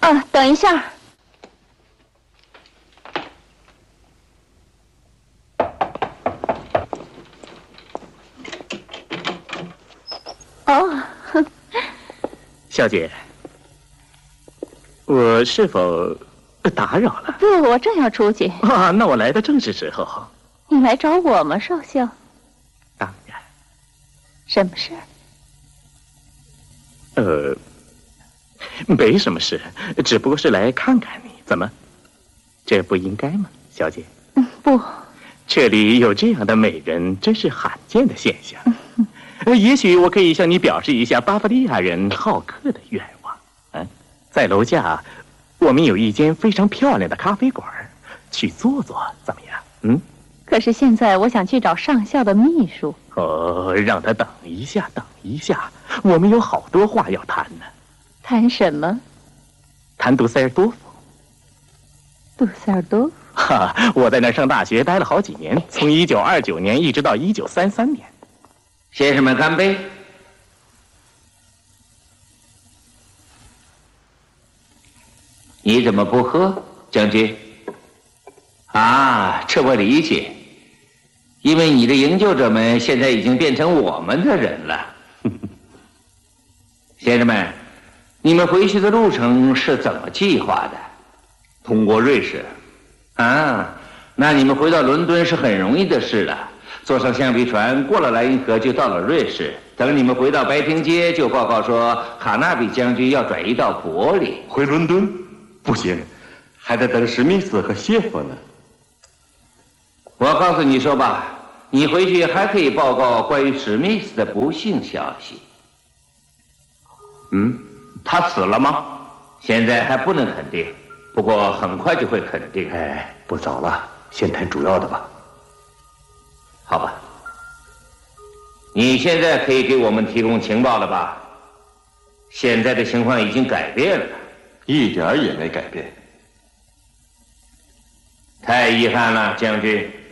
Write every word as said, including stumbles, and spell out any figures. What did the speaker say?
啊，等一下。哦， 小姐，我是否打扰了？ 不，我正要出去。 啊，那我来的正是时候。 你来找我吗，少校？ 当然。 什么事？ 呃，没什么事，只不过是来看看你。怎么，这不应该吗，小姐？ 嗯，不。 这里有这样的美人，真是罕见的现象。呃，也许我可以向你表示一下巴伐利亚人好客的愿望。嗯，在楼下，我们有一间非常漂亮的咖啡馆，去坐坐怎么样？嗯。 可是现在我想去找上校的秘书。 哦，让他等一下，等一下，我们有好多话要谈呢。 谈什么？ 谈杜塞尔多夫。 杜塞尔多夫？ 哈，我在那儿上大学待了好几年，从一九二九年一直到一九三三年。 先生们，干杯！你怎么不喝，将军？啊，这我理解，因为你的营救者们现在已经变成我们的人了。先生们，你们回去的路程是怎么计划的？ 通过瑞士。 啊，那你们回到伦敦是很容易的事了，坐上橡皮船过了莱茵河就到了瑞士。等你们回到白亭街，就报告说卡纳比将军要转移到伯里。 回伦敦？不行，还得等史密斯和谢夫呢。 我告诉你说吧，你回去还可以报告关于史密斯的不幸消息。 嗯，他死了吗？ 现在还不能肯定，不过很快就会肯定。 哎，不早了，先谈主要的吧。 好吧，你现在可以给我们提供情报了吧？现在的情况已经改变了。 一点儿也没改变。 太遗憾了，将军。